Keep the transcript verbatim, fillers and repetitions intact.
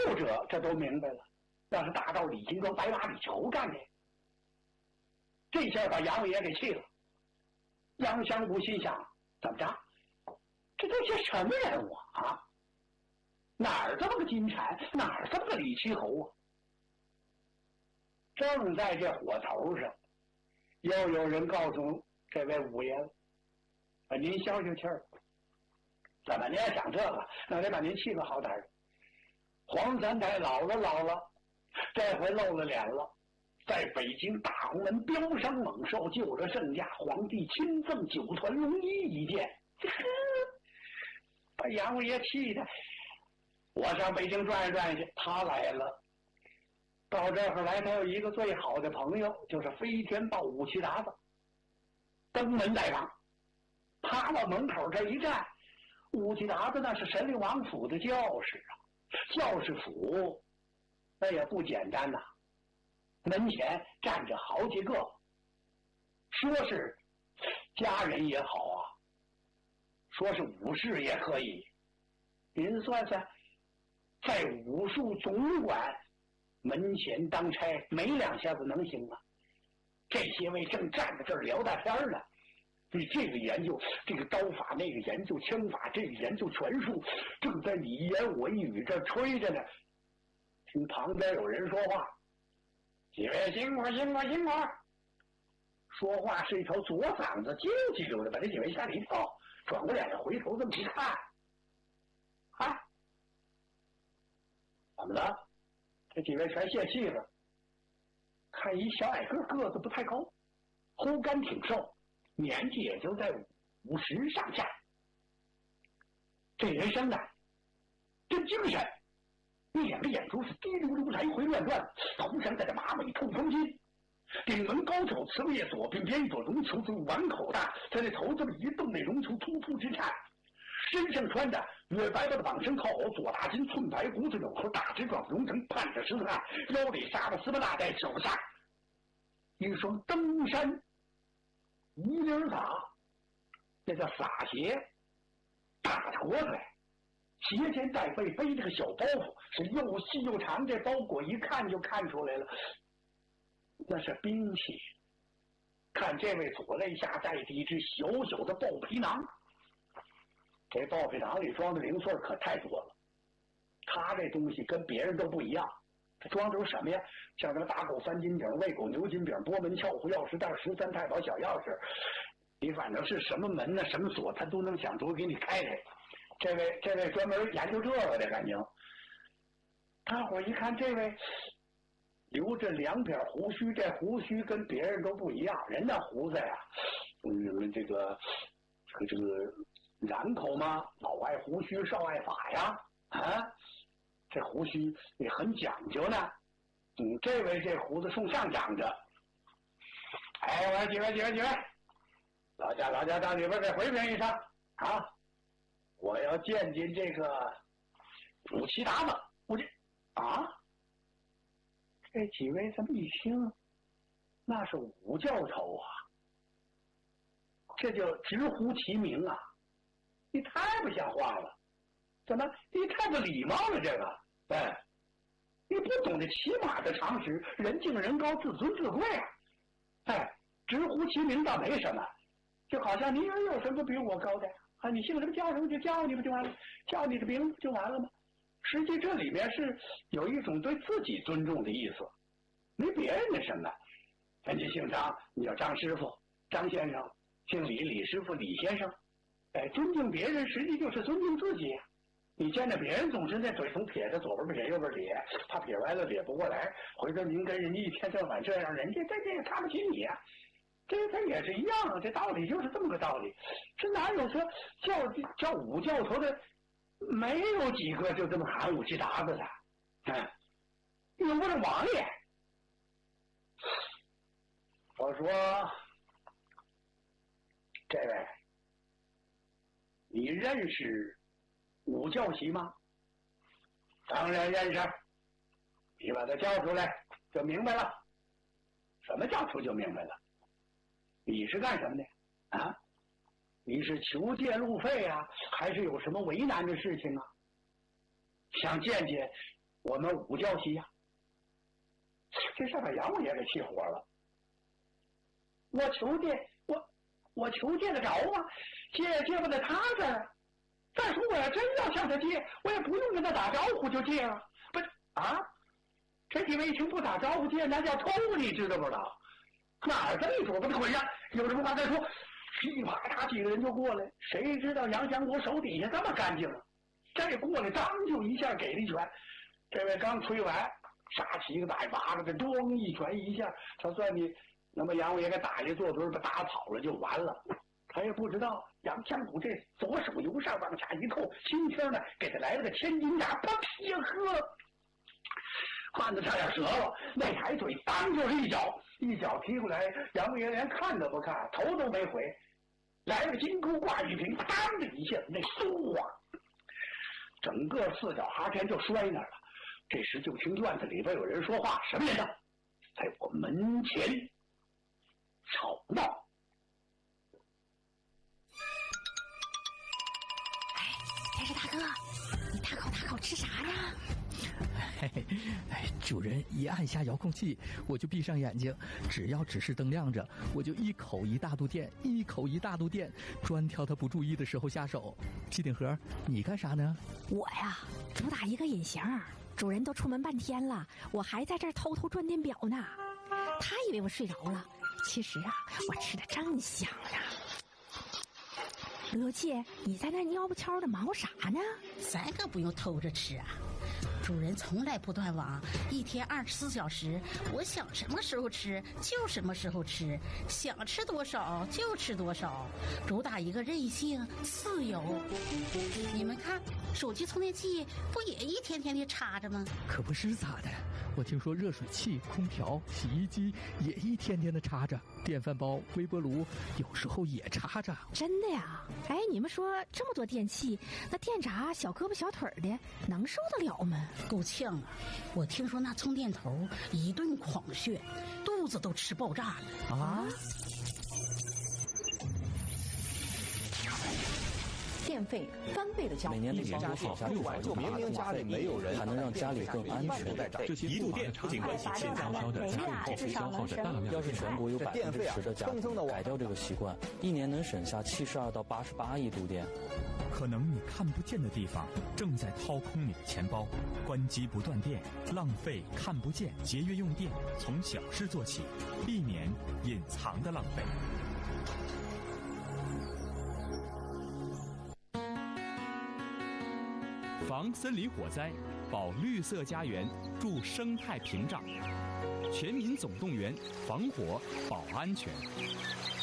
者这都明白了，那是大道李金庄白马李求干的。这下把杨伟也给气了。杨香谷心想：怎么着？这都些什么人物啊？哪儿这么个金蝉，哪儿这么个李奇侯啊？正在这火头上，又有人告诉这位五爷了：“啊，您消消气儿，怎么您也想这个？那得把您气个好歹儿。黄三台老了老了，这回露了脸了。在北京大红门飙升猛兽，就着圣驾，皇帝亲赠九团龙衣一件，呵，把杨伟爷气的。我上北京转一转去，他来了。到这会儿来，他有一个最好的朋友，就是飞天豹武七达子，登门在望。他往门口这一站，武七达子那是神灵王府的教士啊，教士府那也不简单呐、啊。门前站着好几个，说是家人也好啊，说是武士也可以。您算算，在武术总管门前当差，没两下子能行啊？这些位正站在这儿聊大天呢，你这个研究这个刀法，那个研究枪法，这个研究拳术，正在你一言我一语这吹着呢。听旁边有人说话。几位辛苦辛苦辛苦！说话是一条左嗓子叽溜叽溜的，把这几位吓了一跳，转过脸来回头这么一看，啊，怎么了？这几位全泄气了。看一小矮个，个子不太高，喉干挺瘦，年纪也就在五十上下。这人生啊，真精神。那两个眼珠是滴溜溜来回乱转，头上戴着马尾透风巾，顶门高挑，刺列左鬓边一朵绒球子碗口大，在那头这么一动，那绒球突突直颤。身上穿着月白白的绑身靠袄，左大襟，寸白胡子，有头大直状绒绳，盼着石子汗，腰里扎着丝袜大带，手下一双登山一领撒，那叫撒鞋，大的国腿。斜肩带背，背着个小包袱，是又细又长，这包裹一看就看出来了，那是兵器。看这位左肋下带着一只小小的豹皮囊，这豹皮囊里装的零碎可太多了。他这东西跟别人都不一样，他装的是什么呀？像什么打狗三金饼、喂狗牛金饼、波门撬户钥匙袋、十三太保小钥匙，你反正是什么门呢、什么锁，他都能想出给你开开。这位这位专门研究这个的感情，大伙一看这位留着两撇胡须，这胡须跟别人都不一样，人家胡子呀，嗯，这个这个这个染口嘛，老爱胡须少爱发呀，啊，这胡须也很讲究呢。嗯，这位这胡子冲上长着，哎，我说几位几位几位，老家老家到里边给回禀一声啊。我要见见这个武七达子，我这啊，这几位这么一听，那是武教头啊，这就直呼其名啊！你太不像话了，怎么你太不礼貌了？这个，哎，你不懂得起码的常识，人敬人高，自尊自贵啊！哎，直呼其名倒没什么，就好像你有什么比我高的？啊，你姓什么叫什么就叫你不就完了，叫你的名字就完了吗？实际这里面是有一种对自己尊重的意思，没别人的什么。人家姓张，你叫张师傅、张先生；姓李，李师傅、李先生。哎，尊敬别人实际就是尊敬自己。你见着别人总是那嘴从撇着左边撇右边咧，他撇歪了咧不过来，回头您跟人家一天到晚这样，人家这这也看不起你啊。这他也是一样，这道理就是这么个道理。这哪有说叫叫武教头的，没有几个就这么喊武七达子的，嗯，有我的王爷。我说，这位，你认识武教习吗？当然认识，你把他叫出来就明白了。什么叫出就明白了？你是干什么的啊？你是求借路费啊，还是有什么为难的事情啊？想见见我们五角席呀、啊，这事把杨五爷给气火了。我求借，我我求借得着吗？借借不得他这儿。再说我要真要向他借，我也不用跟他打招呼就借了。不啊，这几位一听不打招呼借，那叫偷，你知道不知道？哪儿这么说不得混呀？有什么话再说。噼啪嗒几个人就过来，谁知道杨香国手底下这么干净啊？这过来当就一下给了一拳，这位刚吹完，杀起一个大巴掌，这咣一拳一下，他算你那么杨五爷给打下坐墩把打跑了就完了。他也不知道杨香谷这左手由上往下一扣，轻轻的给他来了个千斤掌，啪噼呵，汉子差点折了。那抬腿当就是一脚，一脚踢过来，杨五爷连看都不看，头都没回，来了个金箍挂玉瓶，当的一下，那嗖啊，整个四脚哈天就摔那儿了。这时就听院子里边有人说话，什么人呢？在我门前吵闹。 电视大哥，你大口大口吃啥呢？ 嘿嘿，哎，主人一按下遥控器，我就闭上眼睛，只要指示灯亮着，我就一口一大肚电，一口一大肚电，专挑他不注意的时候下手。机顶盒，你干啥呢？ 我呀，主打一个隐形，主人都出门半天了，我还在这儿偷偷转电表呢。他以为我睡着了，其实啊，我吃的正香呢。罗姐，你在那蔫不悄的忙活啥呢？ 咱可不用偷着吃啊，主人从来不断网，一天二十四小时，我想什么时候吃就什么时候吃，想吃多少就吃多少，主打一个任性自由。你们看，手机充电器不也一天天的插着吗？ 可不是咋的，我听说热水器、空调、洗衣机也一天天的插着，电饭煲、微波炉有时候也插着。 真的呀？哎，你们说这么多电器，那电闸小胳膊小腿的能受得了吗？ 够呛啊！我听说那充电头一顿狂炫，肚子都吃爆炸了啊！ 电费翻倍的交易， 每年每年多少六百就明明家里没有人，还能让家里更安全。 这些一度电不仅关系现消消的家用电费消耗着大量。 要是全国有百分之十的家庭改掉这个习惯，一年能省下七十二到八十八亿度电。 可能你看不见的地方，正在掏空你的钱包。关机不断电，浪费看不见，节约用电，从小事做起，避免隐藏的浪费。防森林火灾，保绿色家园，助生态屏障。全民总动员，防火保安全。